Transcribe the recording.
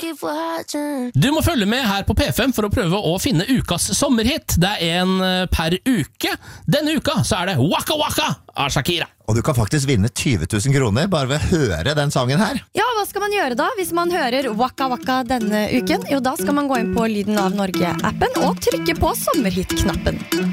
Du må følge med her på P5 for å prøve å finne ukas sommerhit. Det en per uke. Denne uka så det Waka Waka av Shakira. Og du kan faktisk vinne 20 000 kroner bare ved å høre den sangen her. Ja, hva skal man gjøre da hvis man hører Waka Waka denne uken? Jo, da skal man gå inn på Lyden av Norge-appen og trykke på sommerhit-knappen.